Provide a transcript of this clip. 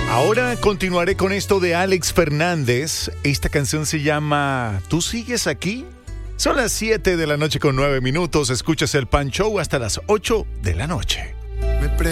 Ahora continuaré con esto de Alex Fernández. Esta canción se llama ¿Tú sigues aquí? Son las 7 de la noche con 9 minutos. Escuchas el Pan Show hasta las 8 de la noche.